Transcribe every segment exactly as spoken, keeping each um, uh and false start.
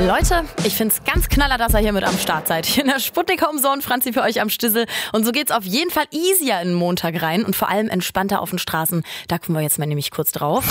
Leute, ich find's ganz knaller, dass ihr hier mit am Start seid. Hier in der Sputnik Home Zone, Franzi für euch am Stissel. Und so geht's auf jeden Fall easier in den Montag rein und vor allem entspannter auf den Straßen. Da gucken wir jetzt mal nämlich kurz drauf.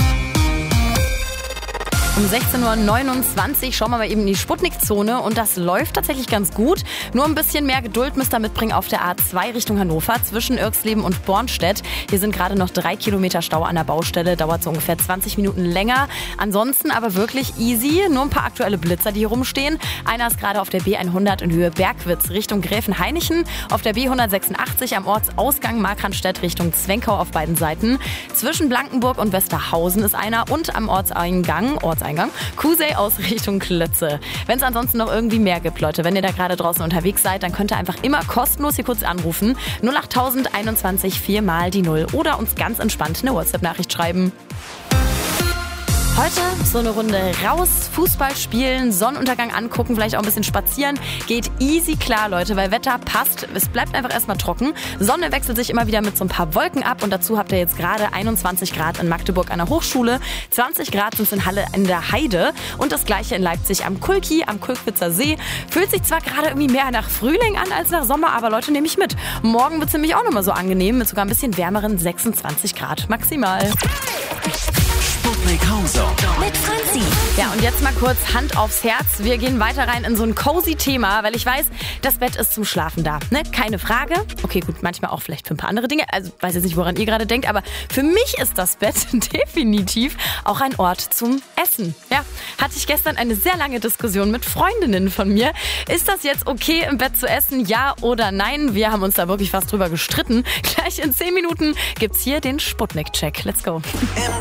Um sechzehn Uhr neunundzwanzig schauen wir mal eben in die Sputnik-Zone und das läuft tatsächlich ganz gut. Nur ein bisschen mehr Geduld müsst ihr mitbringen auf der A zwei Richtung Hannover zwischen Irxleben und Bornstedt. Hier sind gerade noch drei Kilometer Stau an der Baustelle, dauert so ungefähr zwanzig Minuten länger. Ansonsten aber wirklich easy, nur ein paar aktuelle Blitzer, die hier rumstehen. Einer ist gerade auf der B hundert in Höhe Bergwitz Richtung Gräfenhainichen, auf der B hundertsechsundachtzig am Ortsausgang Markranstädt Richtung Zwenkau auf beiden Seiten. Zwischen Blankenburg und Westerhausen ist einer und am Ortseingang, Ortseingang Kusey aus Richtung Klötze. Wenn es ansonsten noch irgendwie mehr gibt, Leute, wenn ihr da gerade draußen unterwegs seid, dann könnt ihr einfach immer kostenlos hier kurz anrufen. null acht einundzwanzig vier mal die null oder uns ganz entspannt eine WhatsApp-Nachricht schreiben. Heute so eine Runde raus, Fußball spielen, Sonnenuntergang angucken, vielleicht auch ein bisschen spazieren. Geht easy klar, Leute, weil Wetter passt. Es bleibt einfach erstmal trocken. Sonne wechselt sich immer wieder mit so ein paar Wolken ab und dazu habt ihr jetzt gerade einundzwanzig Grad in Magdeburg an der Hochschule, zwanzig Grad sind es in Halle in der Heide und das gleiche in Leipzig am Kulki, am Kulkwitzer See. Fühlt sich zwar gerade irgendwie mehr nach Frühling an als nach Sommer, aber Leute, nehme ich mit. Morgen wird es nämlich auch nochmal so angenehm mit sogar ein bisschen wärmeren sechsundzwanzig Grad maximal. Sputnik Home Zone mit Franzi. Ja, und jetzt mal kurz Hand aufs Herz. Wir gehen weiter rein in so ein cozy Thema, weil ich weiß, das Bett ist zum Schlafen da. Ne? Keine Frage. Okay, gut, manchmal auch vielleicht für ein paar andere Dinge. Also weiß jetzt nicht, woran ihr gerade denkt, aber für mich ist das Bett definitiv auch ein Ort zum Essen. Ja, hatte ich gestern eine sehr lange Diskussion mit Freundinnen von mir. Ist das jetzt okay, im Bett zu essen? Ja oder nein? Wir haben uns da wirklich fast drüber gestritten. Gleich in zehn Minuten gibt's hier den Sputnik-Check. Let's go. im